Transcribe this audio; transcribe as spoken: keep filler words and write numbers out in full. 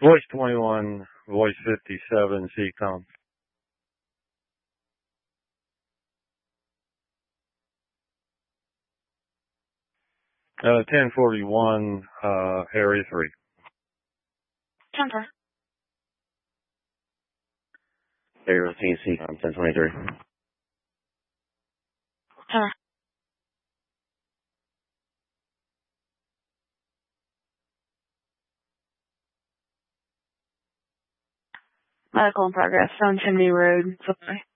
Voice twenty-one, voice fifty-seven, C COM. Uh, ten forty-one, uh, area three. Temper. Area fifteen, C COM, ten twenty-three. Temper. Medical in progress, Stone Chimney Road, supply.